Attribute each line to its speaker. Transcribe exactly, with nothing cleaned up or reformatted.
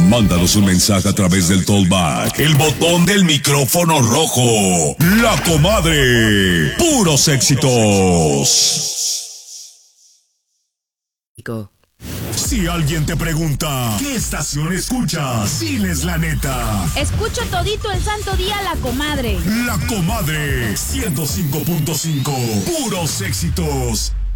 Speaker 1: Mándanos un mensaje a través del Tollback, el botón del micrófono rojo. La Comadre. Puros éxitos. Si alguien te pregunta, ¿qué estación escuchas? Diles la neta.
Speaker 2: Escucho todito el santo día La Comadre.
Speaker 1: La Comadre, ciento cinco punto cinco. Puros éxitos.